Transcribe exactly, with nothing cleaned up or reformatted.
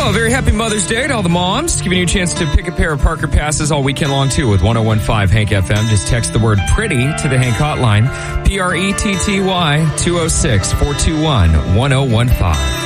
Oh, very happy Mother's Day to all the moms. Giving you a chance to pick a pair of Parker passes all weekend long, too, with one oh one five Hank F M. Just text the word pretty to the Hank hotline. P R E T T Y two oh six, four two one, one oh one five.